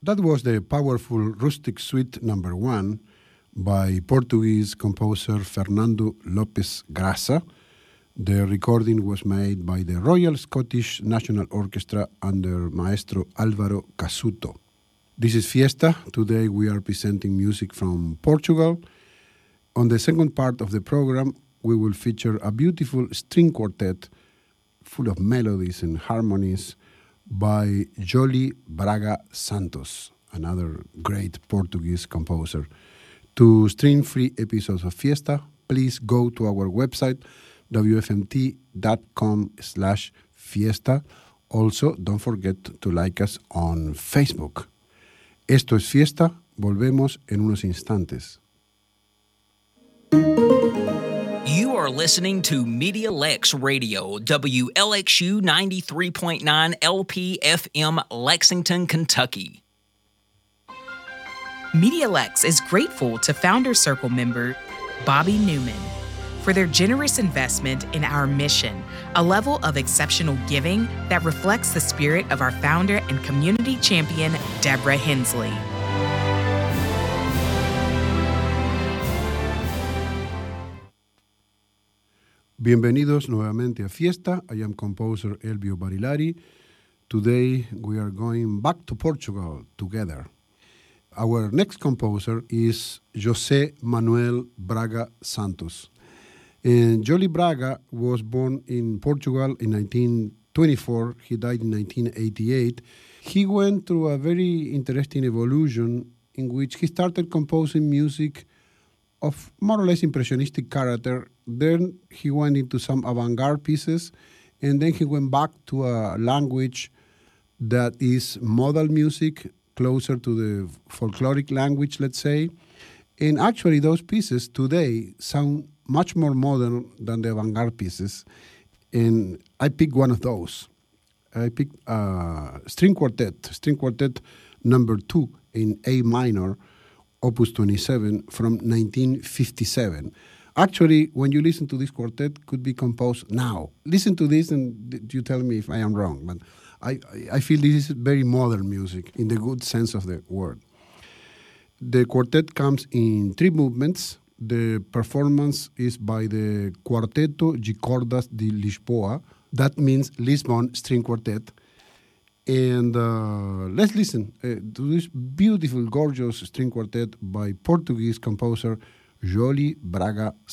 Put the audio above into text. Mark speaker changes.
Speaker 1: That was the powerful Rustic Suite number 1 by Portuguese composer Fernando Lopes Graça. The recording was made by the Royal Scottish National Orchestra under Maestro Álvaro Casuto. This is Fiesta. Today we are presenting music from Portugal. On the second part of the program, we will feature a beautiful string quartet full of melodies and harmonies by Joly Braga Santos, another great Portuguese composer. To stream free episodes of Fiesta, please go to our website, wfmt.com/fiesta. Also, don't forget to like us on Facebook. Esto es Fiesta. Volvemos en unos instantes.
Speaker 2: You are listening to Media Lex Radio, WLXU 93.9 LP-FM, Lexington, Kentucky.
Speaker 3: Media Lex is grateful to Founder Circle member Bobby Newman for their generous investment in our mission, a level of exceptional giving that reflects the spirit of our founder and community champion, Deborah Hensley.
Speaker 1: Bienvenidos nuevamente a Fiesta. I am composer Elvio Barilari. Today we are going back to Portugal together. Our next composer is José Manuel Braga Santos. And Joly Braga was born in Portugal in 1924. He died in 1988. He went through a very interesting evolution in which he started composing music of more or less impressionistic character. Then he went into some avant-garde pieces, and then he went back to a language that is modal music, closer to the folkloric language, let's say. And actually, those pieces today sound much more modern than the avant-garde pieces. And I picked one of those. I picked string quartet number 2 in A minor, Opus 27 from 1957. Actually, when you listen to this quartet, could be composed now. Listen to this and you tell me if I am wrong. But I feel this is very modern music in the good sense of the word. The quartet comes in 3 movements. The performance is by the Quarteto de Cordas de Lisboa. That means Lisbon String Quartet. And let's listen to this beautiful, gorgeous string quartet by Portuguese composer Joly Braga